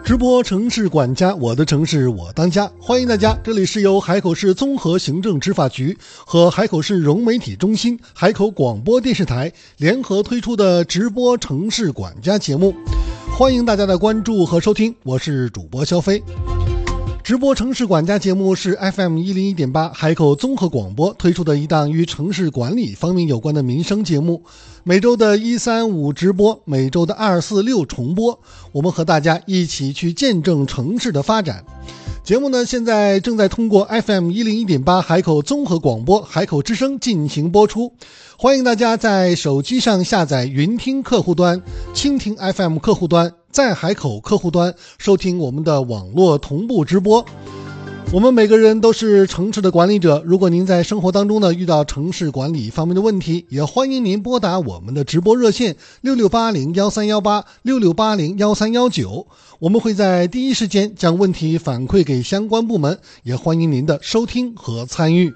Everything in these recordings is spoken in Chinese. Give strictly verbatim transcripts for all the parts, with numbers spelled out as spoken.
直播城市管家，我的城市我当家，欢迎大家！这里是由海口市综合行政执法局和海口市融媒体中心、海口广播电视台联合推出的直播城市管家节目，欢迎大家的关注和收听，我是主播肖飞。直播城市管家节目是 F M 一零一点八 海口综合广播推出的一档与城市管理方面有关的民生节目，每周的一三五直播，每周的二四六重播，我们和大家一起去见证城市的发展。节目呢，现在正在通过 F M 一零一点八 海口综合广播、海口之声进行播出。欢迎大家在手机上下载云听客户端、蜻蜓 F M 客户端，在海口客户端收听我们的网络同步直播。我们每个人都是城市的管理者，如果您在生活当中呢遇到城市管理方面的问题，也欢迎您拨打我们的直播热线六六八零幺三幺八 六六八零幺三幺九，我们会在第一时间将问题反馈给相关部门，也欢迎您的收听和参与。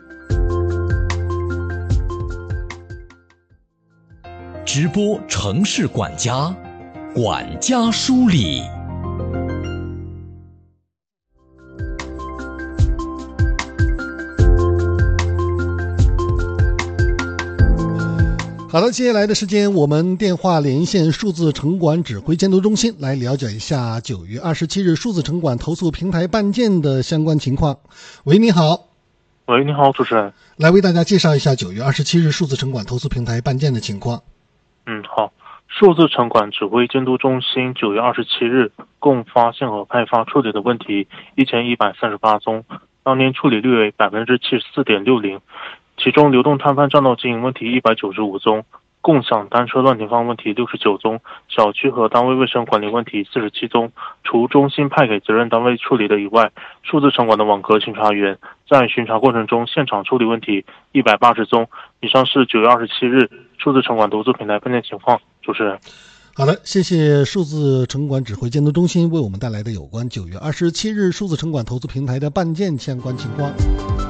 直播城市管家，管家梳理。 好的，接下来的时间我们电话连线数字城管指挥监督中心，来了解一下九月二十七日数字城管投诉平台办件的相关情况。喂，你好。 喂，你好，主持人。 来为大家介绍一下九月二十七日数字城管投诉平台办件的情况。 嗯，好。数字城管指挥监督中心九月二十七日共发现和派发处理的问题一千一百三十八宗，当年处理率为百分之七十四点六零。其中流动摊贩占道经营问题一百九十五宗，共享单车乱停放问题六十九宗，小区和单位卫生管理问题四十七宗。除中心派给责任单位处理的以外，数字城管的网格巡查员在巡查过程中现场处理问题一百八十宗。以上是九月二十七日数字城管投诉平台办件情况。主持人。 好的，谢谢数字城管指挥监督中心为我们带来的有关九月二十七日数字城管投诉平台的办件相关情况。